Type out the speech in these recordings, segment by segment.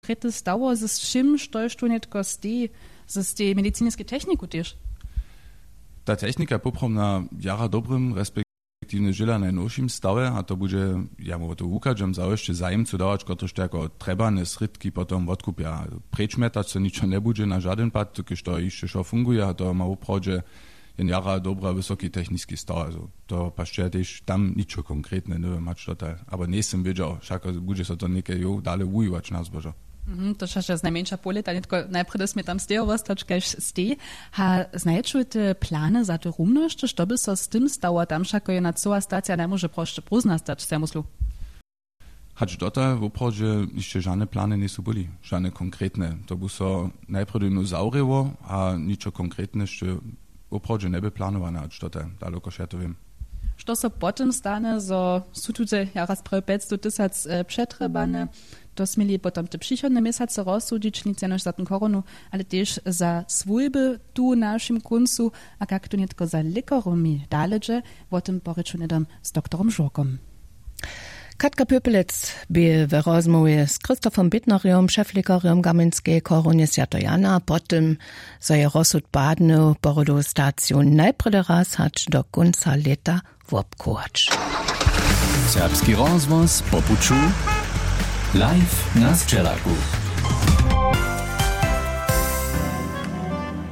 konkretny stało z czym, štož tu netko z tej medycyńskiej techniku też? Ta technika poprawna jara dobrym, respektywnie żyla najnowszym stałe, a to będzie, ja mówię to łukaczem, za jeszcze zajemcu dawać, którzy jako trebane srytki potem odkupia. Prečmetać co niczego nie będzie na żaden pad, tylko to jeszcze co funguje, a to ma uprawdzie jara dobra, wysoki techniczny staw. Also, to patrzcie też tam niczego konkretne, nie wiem, aber nie jestem wiedział, wszak będzie so to niekie dalej używać na zbożo. To je z najmenša poleta, netko najprej sme tam stejovostač, kaž ste. Ha znajčujete plany za to rumnošte, što by so s tym stało tam, šako je na cała stacja najmože prošte poznastać, se muslu? Hač dota v opravdže ešte žádne plány nisu byli, žádne konkrétne. To by so najprv dinozaurivo, a ničo konkrétne ešte v opravdže nebe plánované, hač dota, daleko ja to viem. Što so potem stane, so sú tu jaraz prav 500 000 przetrebane, to smieli potom te przychodne miesiące rozsudzić, nic jenoż za ten koronu, ale też za swójby tu naszym końcu, a jak to nie tylko za lekarami dależe, o tym poryczunedam z doktorem Żurkom. Katka Pöpelec by w rozmowie z Krzysztofem Bittnerium, szeflekarzem Gamenskiej koronie Świętojana, potem za je rozsud badnu porodu stacją najprede raz hać do końca leta wopkować. Serbski rozvoz po puču live na Sčelaku.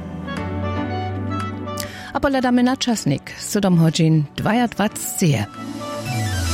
A poledamy na czasnik, 7 godzin 22.